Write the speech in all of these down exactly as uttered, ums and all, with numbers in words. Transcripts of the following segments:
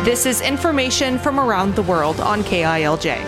This is information from around the world on K I L J.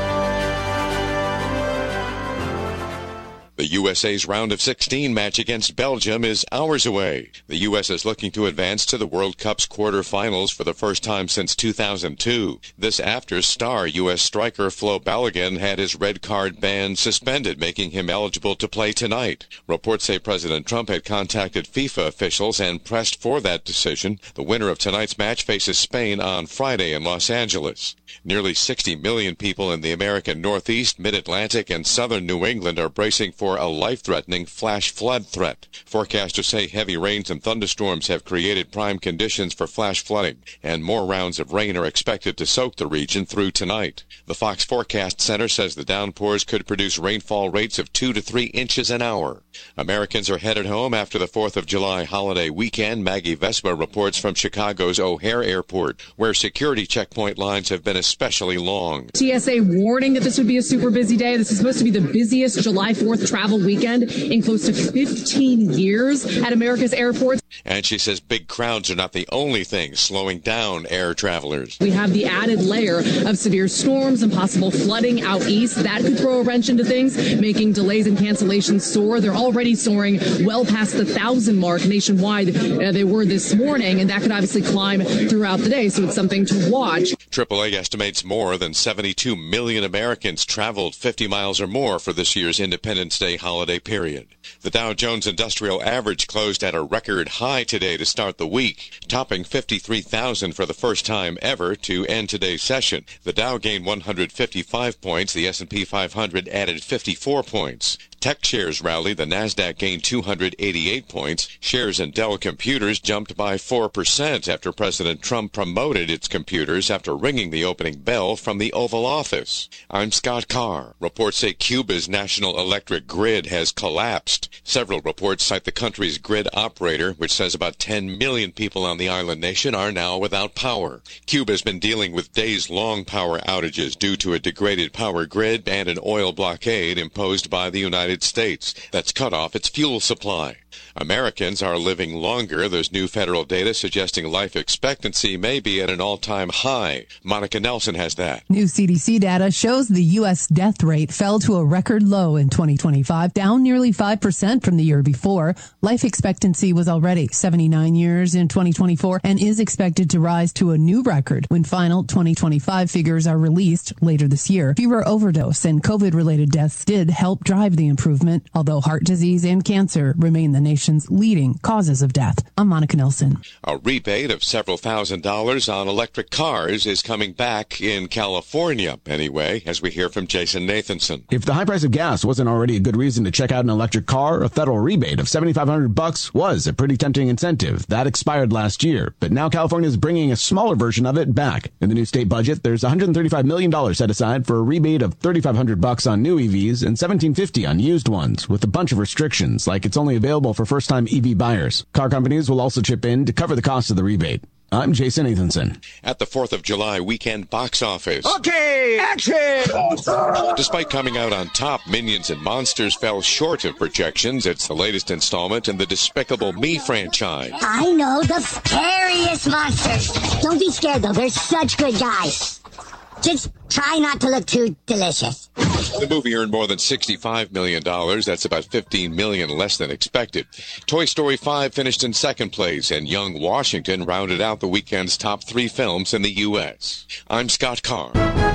The U S A's round of sixteen match against Belgium is hours away. The U S is looking to advance to the World Cup's quarterfinals for the first time since two thousand two. This after star U S striker Flo Balogun had his red card ban suspended, making him eligible to play tonight. Reports say President Trump had contacted FIFA officials and pressed for that decision. The winner of tonight's match faces Spain on Friday in Los Angeles. Nearly sixty million people in the American Northeast, Mid-Atlantic, and southern New England are bracing for a life-threatening flash flood threat. Forecasters say heavy rains and thunderstorms have created prime conditions for flash flooding, and more rounds of rain are expected to soak the region through tonight. The Fox Forecast Center says the downpours could produce rainfall rates of two to three inches an hour. Americans are headed home after the fourth of July holiday weekend. Maggie Vespa reports from Chicago's O'Hare Airport, where security checkpoint lines have been especially long. T S A warning that this would be a super busy day. This is supposed to be the busiest July fourth travel weekend in close to fifteen years at America's airports. And she says big crowds are not the only thing slowing down air travelers. We have the added layer of severe storms and possible flooding out east. That could throw a wrench into things, making delays and cancellations soar. They're already soaring well past the thousand mark nationwide. Uh, they were this morning, and that could obviously climb throughout the day, so it's something to watch. triple A estimates more than seventy-two million Americans traveled fifty miles or more for this year's Independence Day holiday period. The Dow Jones Industrial Average closed at a record high today to start the week, topping fifty-three thousand for the first time ever to end today's session. The Dow gained one hundred fifty-five points. The S and P five hundred added fifty-four points. Tech shares rallied. The Nasdaq gained two hundred eighty-eight points. Shares in Dell Computers jumped by four percent after President Trump promoted its computers after ringing the opening bell from the Oval Office. I'm Scott Carr. Reports say Cuba's national electric grid has collapsed. Several reports cite the country's grid operator, which says about ten million people on the island nation are now without power. Cuba's been dealing with days-long power outages due to a degraded power grid and an oil blockade imposed by the United States that's cut off its fuel supply. Americans are living longer. There's new federal data suggesting life expectancy may be at an all-time high. Monica Nelson has that. New C D C data shows the U S death rate fell to a record low in twenty twenty-five, down nearly five percent from the year before. Life expectancy was already seventy-nine years in twenty twenty-four and is expected to rise to a new record when final twenty twenty-five figures are released later this year. Fewer overdose and COVID-related deaths did help drive the improvement, although heart disease and cancer remain the nation's leading causes of death. I'm Monica Nelson. A rebate of several thousand dollars on electric cars is coming back in California, anyway, as we hear from Jason Nathanson. If the high price of gas wasn't already a good reason to check out an electric car, a federal rebate of seventy-five hundred bucks was a pretty tempting incentive. That expired last year, but now California is bringing a smaller version of it back. In the new state budget, there's one hundred thirty-five million dollars set aside for a rebate of thirty-five hundred bucks on new E Vs and seventeen fifty on used ones, with a bunch of restrictions, like it's only available for first-time E V buyers. Car companies will also chip in to cover the cost of the rebate. I'm Jason Nathanson. At the fourth of July weekend box office. Okay, action! Despite coming out on top, Minions and Monsters fell short of projections. It's the latest installment in the Despicable Me franchise. I know the scariest monsters. Don't be scared, though. They're such good guys. Just try not to look too delicious. The movie earned more than sixty-five million dollars. That's about fifteen million dollars less than expected. Toy Story five finished in second place, and Young Washington rounded out the weekend's top three films in the U S I'm Scott Carr.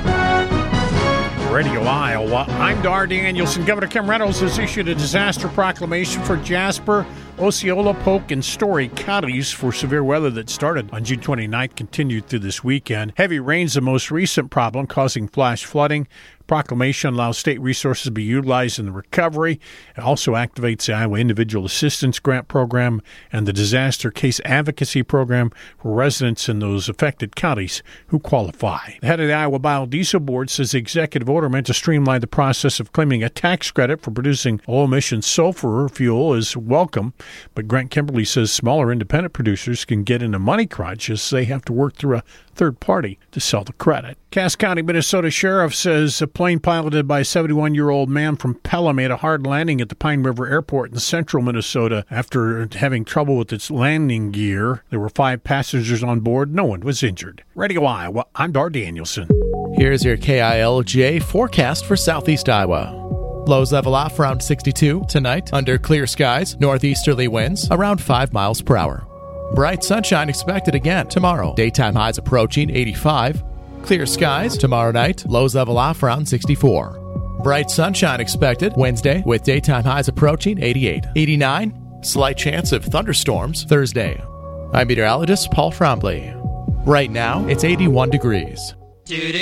Radio Iowa. I'm Dar Danielson. Governor Kim Reynolds has issued a disaster proclamation for Jasper, Osceola, Polk, and Story counties for severe weather that started on June twenty-ninth, continued through this weekend. Heavy rain's the most recent problem, causing flash flooding. Proclamation allows state resources to be utilized in the recovery. It also activates the Iowa Individual Assistance Grant Program and the Disaster Case Advocacy Program for residents in those affected counties who qualify. The head of the Iowa Biodiesel Board says the executive order meant to streamline the process of claiming a tax credit for producing low-emission sulfur fuel is welcome, but Grant Kimberly says smaller independent producers can get in a money crunch as they have to work through a third party to sell the credit. Cass County, Minnesota Sheriff says a plane piloted by a seventy-one-year-old man from Pella made a hard landing at the Pine River Airport in central Minnesota after having trouble with its landing gear. There were five passengers on board. No one was injured. Radio Iowa, I'm Dar Danielson. Here's your K I L J forecast for southeast Iowa. Lows level off around sixty-two. Tonight, under clear skies, northeasterly winds around five miles per hour. Bright sunshine expected again tomorrow. Daytime highs approaching eighty-five. Clear skies tomorrow night. Lows level off around sixty-four. Bright sunshine expected Wednesday with daytime highs approaching eighty-eight. eighty-nine. Slight chance of thunderstorms Thursday. I'm meteorologist Paul Trombley. Right now, it's eighty-one degrees.